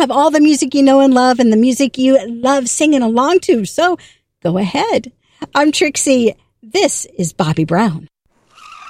have all the music you know and love and the music you love singing along to. So go ahead. I'm Trixie. This is Bobby Brown.